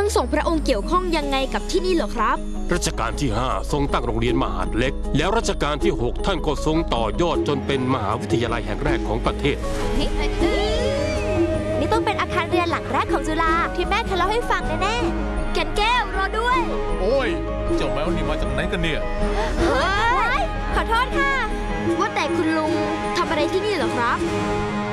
ทั้งสองพระองค์เกี่ยวข้องยังไงกับที่นี่เหรอครับรัชกาลที่5ทรงตั้งโรงเรียนมหาดเล็กแล้วรัชกาลที่6ท่านก็ทรงต่อยอดจนเป็นมหาวิทยาลัยแห่งแรกของประเทศนี่ต้องเป็นอาคารเรียนหลังแรกของจุฬาที่แม่เคยเล่าให้ฟังแน่ๆแก่นแก้วรอด้วยโอ้ยเจ้าแมวนี่มาจากไหนกันเนี่ยขอโทษค่ะว่าแต่คุณลุงทำอะไรที่นี่เหรอครับ